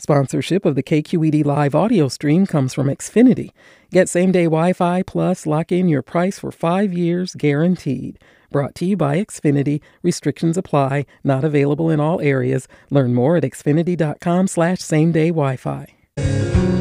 Sponsorship of the KQED live audio stream comes from Xfinity. Get same-day Wi-Fi plus lock in your price for 5 years guaranteed. Brought to you by Xfinity. Restrictions apply. Not available in all areas. Learn more at xfinity.com/same-day Wi-Fi.